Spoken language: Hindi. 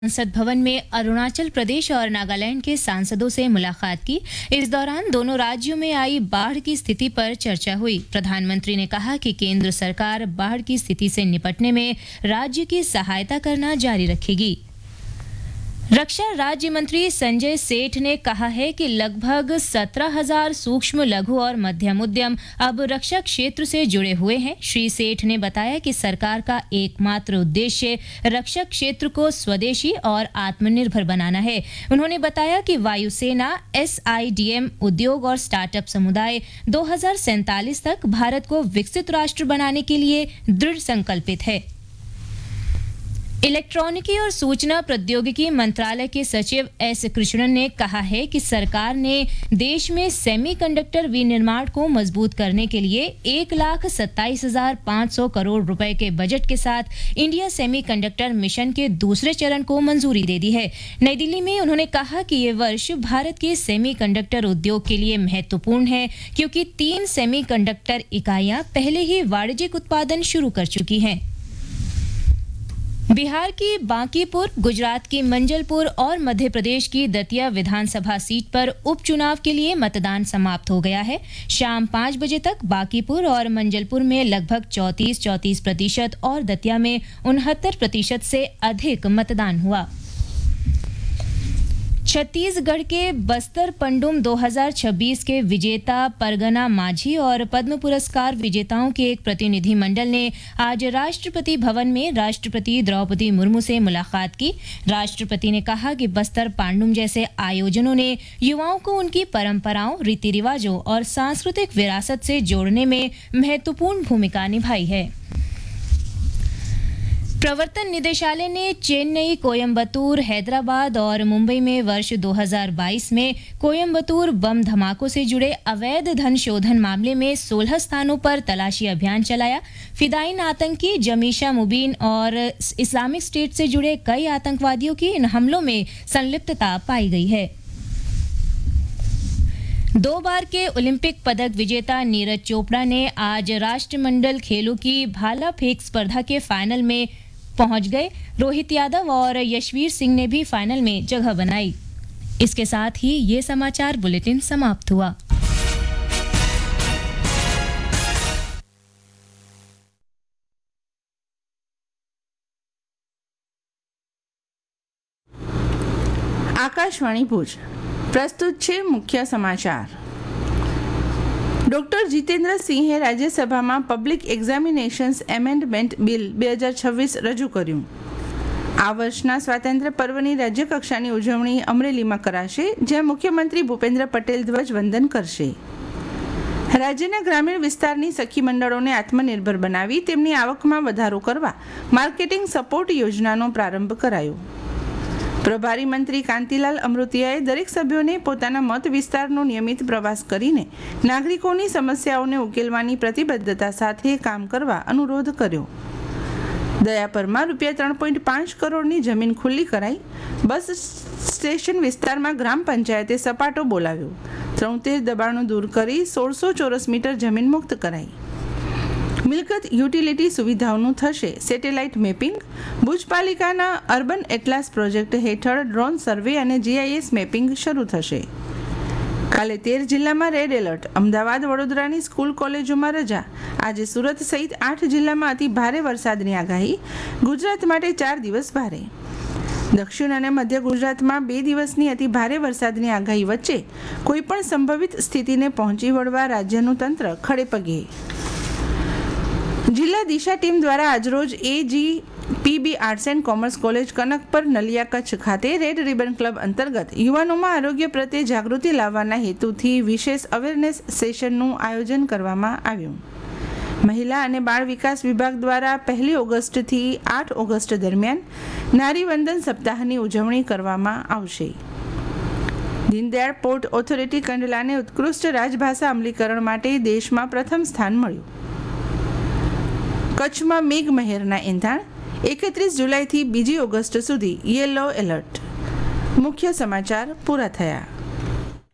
संसद भवन में अरुणाचल प्रदेश और नागालैंड के सांसदों से मुलाकात की। इस दौरान दोनों राज्यों में आई बाढ़ की स्थिति पर चर्चा हुई। प्रधानमंत्री ने कहा कि केंद्र सरकार बाढ़ की स्थिति से निपटने में राज्य की सहायता करना जारी रखेगी। रक्षा राज्य मंत्री संजय सेठ ने कहा है कि लगभग 17,000 सूक्ष्म, लघु और मध्यम उद्यम अब रक्षा क्षेत्र से जुड़े हुए हैं। श्री सेठ ने बताया कि सरकार का एकमात्र उद्देश्य रक्षा क्षेत्र को स्वदेशी और आत्मनिर्भर बनाना है। उन्होंने बताया कि वायुसेना, SIDM, उद्योग और स्टार्टअप समुदाय 2047 तक भारत को विकसित राष्ट्र बनाने के लिए दृढ़ संकल्पित है। इलेक्ट्रॉनिकी और सूचना प्रौद्योगिकी मंत्रालय के सचिव S. कृष्णन ने कहा है कि सरकार ने देश में सेमीकंडक्टर विनिर्माण को मजबूत करने के लिए 1,27,500 करोड़ रुपए के बजट के साथ इंडिया सेमीकंडक्टर मिशन के दूसरे चरण को मंजूरी दे दी है। नई दिल्ली में उन्होंने कहा कि ये वर्ष भारत के सेमीकंडक्टर उद्योग के लिए महत्वपूर्ण है, क्योंकि 3 सेमीकंडक्टर इकाइयां पहले ही वाणिज्यिक उत्पादन शुरू कर चुकी हैं। बिहार की बांकीपुर, गुजरात की मंजलपुर और मध्य प्रदेश की दतिया विधानसभा सीट पर उपचुनाव के लिए मतदान समाप्त हो गया है। शाम 5 बजे तक बांकीपुर और मंजलपुर में लगभग 34% और दतिया में 69% से अधिक मतदान हुआ। छत्तीसगढ़ के बस्तर पंडुम 2026 के विजेता परगना माझी और पद्म पुरस्कार विजेताओं के एक प्रतिनिधि मंडल ने आज राष्ट्रपति भवन में राष्ट्रपति द्रौपदी मुर्मू से मुलाकात की। राष्ट्रपति ने कहा कि बस्तर पांडुम जैसे आयोजनों ने युवाओं को उनकी परंपराओं, रीति रिवाजों और सांस्कृतिक विरासत से जोड़ने में महत्वपूर्ण भूमिका निभाई है। प्रवर्तन निदेशालय ने चेन्नई, कोयम्बतूर, हैदराबाद और मुंबई में वर्ष 2022 में कोयम्बतूर बम धमाकों से जुड़े अवैध धन शोधन मामले में 16 स्थानों पर तलाशी अभियान चलाया। फिदायीन आतंकी जमीशा मुबीन और इस्लामिक स्टेट से जुड़े कई आतंकवादियों की इन हमलों में संलिप्तता पाई गई है। 2 बार के ओलंपिक पदक विजेता नीरज चोपड़ा ने आज राष्ट्रमंडल खेलों की भाला फेंक स्पर्धा के फाइनल में पहुंच गए। रोहित यादव और यशवीर सिंह ने भी फाइनल में जगह बनाई। इसके साथ ही ये समाचार बुलेटिन समाप्त हुआ। आकाशवाणी भुज प्रस्तुत છે મુખ્ય સમાચાર। ડોક્ટર જીતેન્દ્ર સિંહે રાજ્યસભામાં પબ્લિક એક્ઝામિનેશન્સ એમેન્ડમેન્ટ બિલ 2026 રજૂ કર્યું। આ વર્ષના સ્વાતંત્ર્ય પર્વની રાજ્યકક્ષાની ઉજવણી અમરેલીમાં કરાશે, જ્યાં મુખ્યમંત્રી ભૂપેન્દ્ર પટેલ ધ્વજવંદન કરશે। રાજ્યના ગ્રામીણ વિસ્તારની સખી મંડળોને આત્મનિર્ભર બનાવી તેમની આવકમાં વધારો કરવા માર્કેટિંગ સપોર્ટ યોજનાનો પ્રારંભ કરાયો। પ્રભારી મંત્રી કાંતિલાલ અમૃતિયાએ દરેક સભ્યોને પોતાના મત વિસ્તારનો નિયમિત પ્રવાસ કરીને નાગરિકોની સમસ્યાઓને ઉકેલવાની પ્રતિબદ્ધતા સાથે કામ કરવા અનુરોધ કર્યો। દયાપરમાં રૂપિયા 3.5 કરોડની જમીન ખુલ્લી કરાઈ। બસ સ્ટેશન વિસ્તારમાં ગ્રામ પંચાયતે સપાટો બોલાવ્યો। 73 દબાણો દૂર કરી 1600 ચોરસ મીટર જમીન મુક્ત કરાઈ। મિલકત યુટિલિટી સુવિધાઓનું થશે સેટેલાઇટ મેપિંગ। ભુજ પાલિકાના અર્બન એટલાસ પ્રોજેક્ટ હેઠળ ડ્રોન સર્વે અને GIS મેપિંગ શરૂ થશે। કાલે 13 જિલ્લામાં રેડ એલર્ટ। અમદાવાદ, વડોદરાની સ્કૂલ કોલેજોમાં રજા। આજે સુરત સહિત 8 જિલ્લામાં અતિ ભારે વરસાદની આગાહી। ગુજરાત માટે 4 દિવસ ભારે। દક્ષિણ અને મધ્ય ગુજરાતમાં 2 દિવસની અતિ ભારે વરસાદની આગાહી વચ્ચે કોઈપણ સંભવિત સ્થિતિને પહોંચી વળવા રાજ્યનું તંત્ર ખડેપગે। જિલ્લા દિશા ટીમ દ્વારા આજરોજ AGPB arts and commerce college Kanakpar, Naliya, Kutch ખાતે રેડ રિબન ક્લબ અંતર્ગત યુવાનોમાં આરોગ્ય પ્રત્યે જાગૃતિ લાવવાના હેતુથી વિશેષ અવેરનેસ સેશનનું આયોજન કરવામાં આવ્યું। મહિલા અને બાળ વિકાસ વિભાગ દ્વારા 1 ઓગસ્ટથી 8 ઓગસ્ટ દરમિયાન નારી વંદન સપ્તાહની ઉજવણી કરવામાં આવશે। દીનદયાળ પોર્ટ ઓથોરિટી કંડલાને ઉત્કૃષ્ટ રાજભાષા અમલીકરણ માટે દેશમાં પ્રથમ સ્થાન મળ્યું। કચ્છમાં મેઘમહેરના એંધાણ। 31 જુલાઈથી 2 ઓગસ્ટ સુધી યેલો એલર્ટ। મુખ્ય સમાચાર પૂરા થયા।